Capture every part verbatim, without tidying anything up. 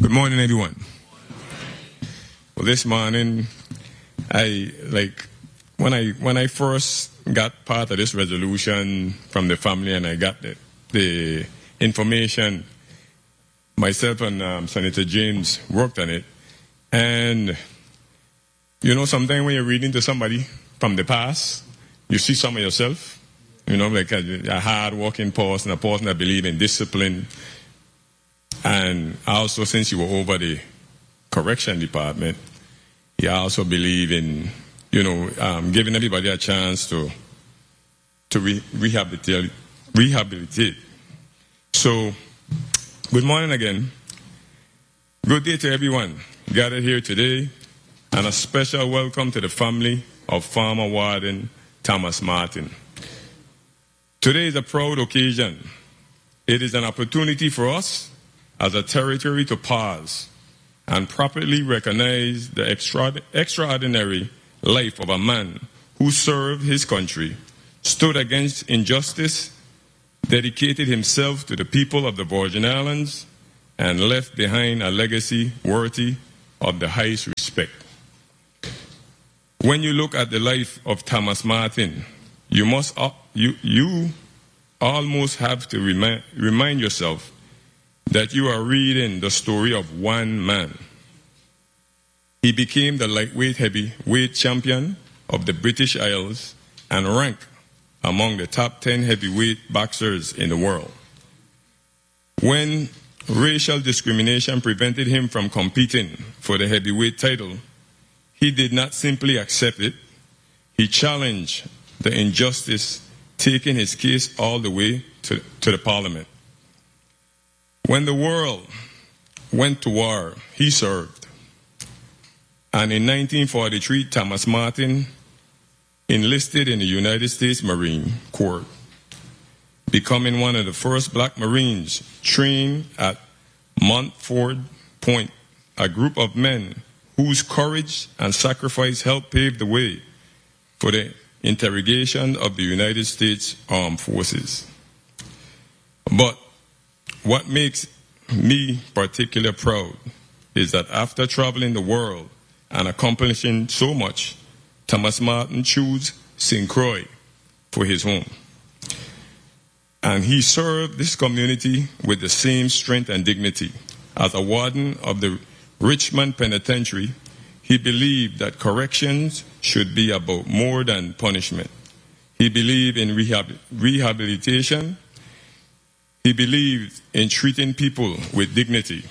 Good morning, everyone. Well, this morning, I like when I when I first got part of this resolution from the family, and I got the, the information. Myself and um, Senator James worked on it, and you know, sometimes when you're reading to somebody from the past, you see some of yourself. You know, like a, a hard-working person, a person that believes in discipline. And also, since you were over the correction department, you also believe in, you know, um, giving everybody a chance to to re- rehabilitate, rehabilitate. So, good morning again. Good day to everyone gathered here today, and a special welcome to the family of former Warden Thomas Martin. Today is a proud occasion. It is an opportunity for us as a territory to pause and properly recognize the extra- extraordinary life of a man who served his country, stood against injustice, dedicated himself to the people of the Virgin Islands, and left behind a legacy worthy of the highest respect. When you look at the life of Thomas Martin, you must uh, you you almost have to remind, remind yourself that you are reading the story of one man. He became the lightweight heavyweight champion of the British Isles and ranked among the top ten heavyweight boxers in the world. When racial discrimination prevented him from competing for the heavyweight title, he did not simply accept it. He challenged the injustice, taking his case all the way to, to the parliament. When the world went to war, he served. And in nineteen forty-three, Thomas Martin enlisted in the United States Marine Corps, becoming one of the first black Marines trained at Montford Point, a group of men whose courage and sacrifice helped pave the way for the interrogation of the United States Armed Forces. But what makes me particularly proud is that after traveling the world and accomplishing so much, Thomas Martin chose Saint Croix for his home. And he served this community with the same strength and dignity. As a warden of the Richmond Penitentiary, he believed that corrections should be about more than punishment. He believed in rehab- rehabilitation. He believed in treating people with dignity.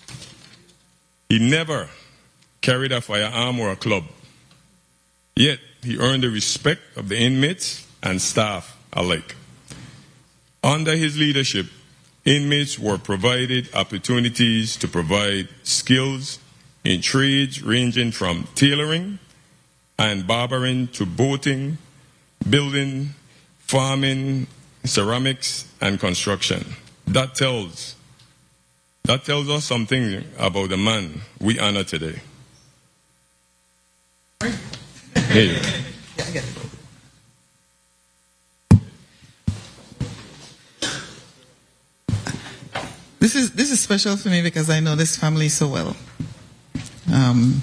He never carried a firearm or a club. Yet, he earned the respect of the inmates and staff alike. Under his leadership, inmates were provided opportunities to provide skills in trades ranging from tailoring and barbering to boating, building, farming, ceramics, and construction. That tells, that tells us something about the man we honor today. Hey. This is this is special for me because I know this family so well. Um,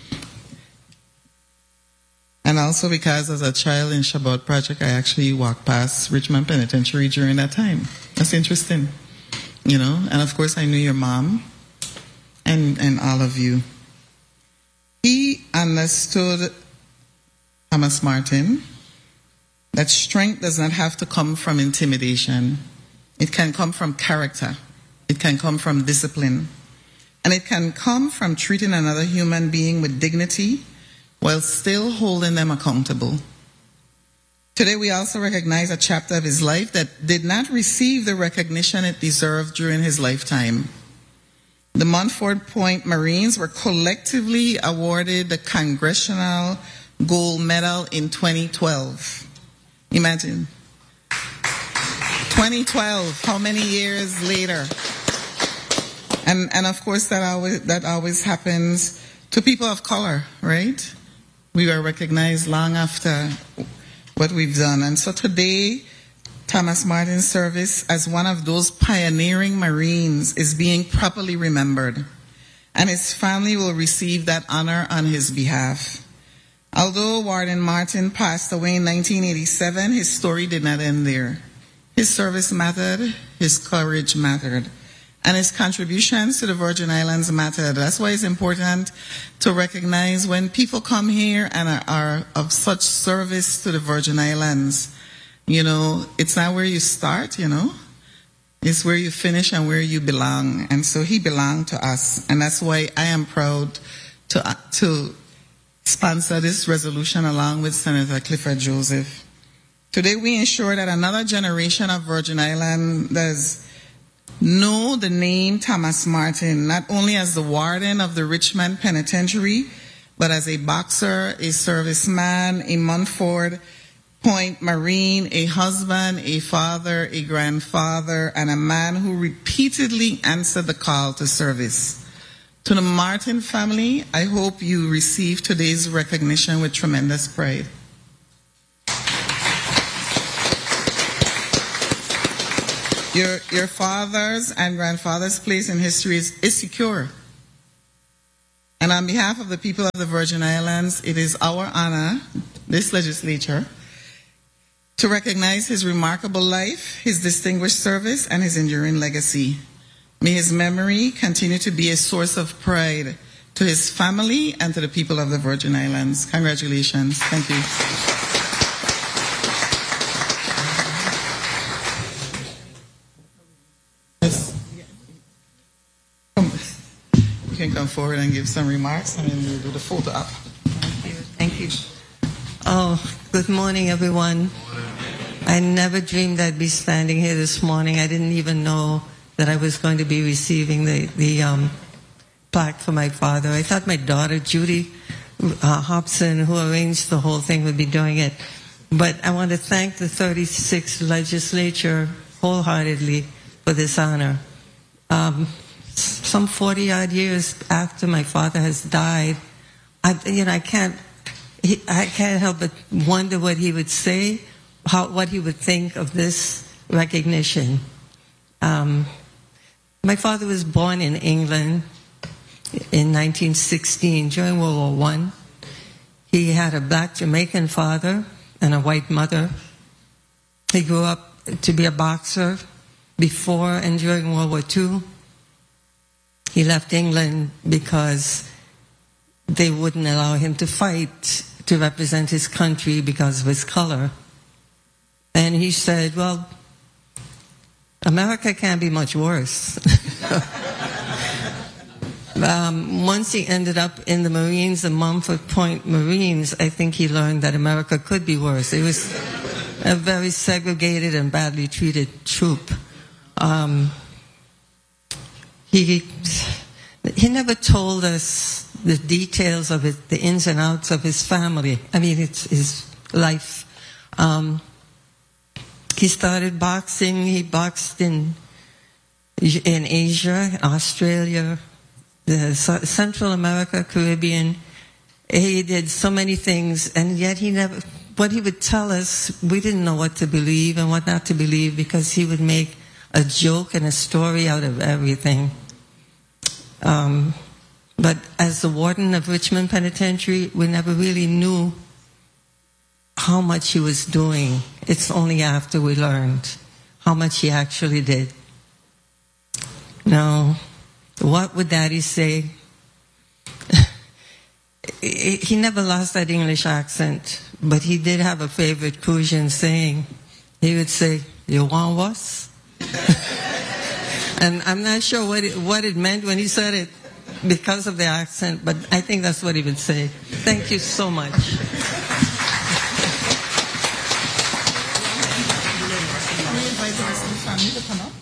and also because as a child in Shabbat Project, I actually walked past Richmond Penitentiary during that time. That's interesting, you know. And of course, I knew your mom and, and all of you. He understood, Thomas Martin, that strength does not have to come from intimidation. It can come from character. It can come from discipline. And it can come from treating another human being with dignity while still holding them accountable. Today we also recognize a chapter of his life that did not receive the recognition it deserved during his lifetime. The Montford Point Marines were collectively awarded the Congressional Gold Medal in twenty twelve. Imagine. twenty twelve, how many years later? And and of course that always that always happens to people of color, right? We are recognized long after what we've done. And so today, Thomas Martin's service as one of those pioneering Marines is being properly remembered. and his family will receive that honor on his behalf. Although Warden Martin passed away in nineteen eighty-seven, his story did not end there. His service mattered, his courage mattered, and his contributions to the Virgin Islands mattered. That's why it's important to recognize when people come here and are, are of such service to the Virgin Islands. You know, it's not where you start, you know. It's where you finish and where you belong. And so he belonged to us. And that's why I am proud to, uh, to sponsor this resolution along with Senator Clifford Joseph. Today we ensure that another generation of Virgin Islanders know the name Thomas Martin, not only as the warden of the Richmond Penitentiary, but as a boxer, a serviceman, a Montford Point Marine, a husband, a father, a grandfather, and a man who repeatedly answered the call to service. To the Martin family, I hope you receive today's recognition with tremendous pride. Your, your father's and grandfather's place in history is, is secure. And on behalf of the people of the Virgin Islands, it is our honor, this legislature, to recognize his remarkable life, his distinguished service, and his enduring legacy. May his memory continue to be a source of pride to his family and to the people of the Virgin Islands. Congratulations. Thank you. You can come forward and give some remarks, and then we'll do the photo up. Thank you. Thank you. Oh, good morning, everyone. I never dreamed I'd be standing here this morning. I didn't even know that I was going to be receiving the, the um, plaque for my father. I thought my daughter, Judy uh, Hobson, who arranged the whole thing, would be doing it. But I want to thank the thirty-sixth legislature wholeheartedly for this honor. Um, some forty-odd years after my father has died, I, you know, I can't, he, I can't help but wonder what he would say, how, what he would think of this recognition. Um, my father was born in England in nineteen sixteen during World War One. He had a black Jamaican father and a white mother. He grew up to be a boxer before and during World War Two. He left England because they wouldn't allow him to fight to represent his country because of his color. And he said, well, America can't be much worse. um, once he ended up in the Marines, the Montford Point Marines, I think he learned that America could be worse. It was a very segregated and badly treated troop. Um, he he never told us the details of it, the ins and outs of his family. I mean, it's his life. Um, he started boxing. He boxed in in Asia, Australia, the Central America, Caribbean. He did so many things, and yet he never. What he would tell us, we didn't know what to believe and what not to believe, because he would make a joke and a story out of everything. Um, but as the warden of Richmond Penitentiary, we never really knew how much he was doing. It's only after we learned how much he actually did. Now, what would Daddy say? He never lost that English accent, but he did have a favorite Cajun saying. He would say, "You want was?" And I'm not sure what it, what it meant when he said it because of the accent, but I think that's what he would say. Thank you so much. Will you invite the rest of the family to come up?